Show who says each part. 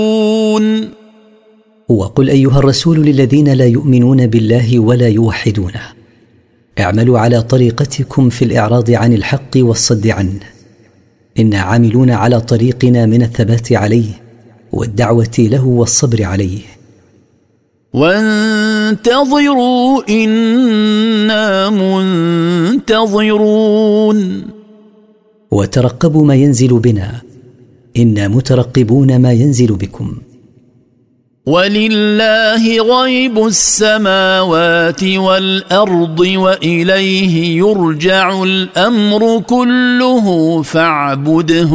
Speaker 1: وقل أيها الرسول للذين لا يؤمنون بالله ولا يوحدونه: اعملوا على طريقتكم في الإعراض عن الحق والصد عنه، إنا عاملون على طريقنا من الثبات عليه والدعوة له والصبر عليه.
Speaker 2: وانتظروا إنا منتظرون.
Speaker 1: وترقبوا ما ينزل بنا، إنا مترقبون ما ينزل بكم.
Speaker 2: ولله غيب السماوات والأرض وإليه يرجع الأمر كله فاعبده